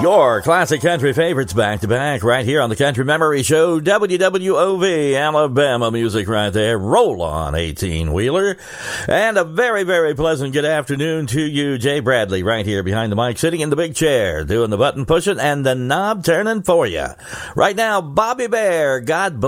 Your classic country favorites back to back right here on the Country Memory Show. WWOV, Alabama music right there. Roll on, 18-wheeler. And a very, very pleasant good afternoon to you, Jay Bradley, right here behind the mic, sitting in the big chair, doing the button pushing and the knob turning for you. Right now, Bobby Bare, God bless.